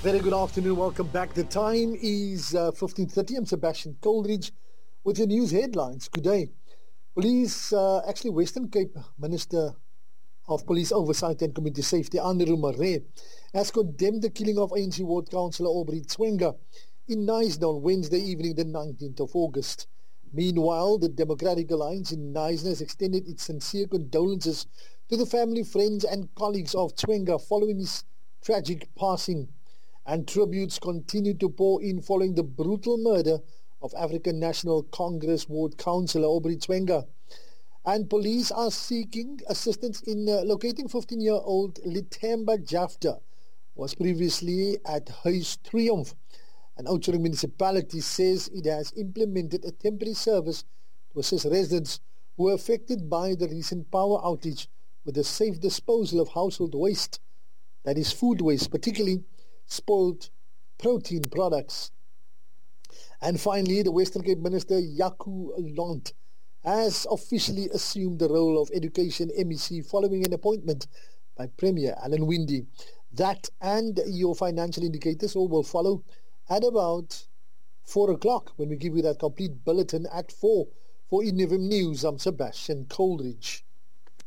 Very good afternoon. Welcome back. The time is 15:30. I'm Sebastian Coleridge with your news headlines. Good day. Police, actually Western Cape Minister of Police Oversight and Community Safety, Andrew Murray, has condemned the killing of ANC Ward Councillor Aubrey Tswenga in Knysna on Wednesday evening, the 19th of August. Meanwhile, the Democratic Alliance in Knysna has extended its sincere condolences to the family, friends and colleagues of Tswenga following his tragic passing. And tributes continue to pour in following the brutal murder of African National Congress Ward Councillor Aubrey Tswenga. And police are seeking assistance in locating 15-year-old Lithemba Jafta, was previously at Huis Triumph. An Oudtshoorn municipality says it has implemented a temporary service to assist residents who were affected by the recent power outage with the safe disposal of household waste, that is food waste, particularly spoiled protein products. And finally, the Western Cape Minister Jaco Lont has officially assumed the role of Education MEC following an appointment by Premier Alan Winde. That and your financial indicators all will follow at about 4 o'clock when we give you that complete bulletin at 4. For Eden FM News, I'm Sebastian Coleridge.